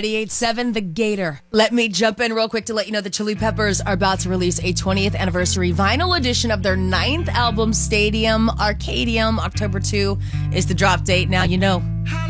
98.7 The Gator. Let me jump in real quick to let you know the Chili Peppers are about to release a 20th anniversary vinyl edition of their 9th album, Stadium Arcadium. October 2 is the drop date. Now you know.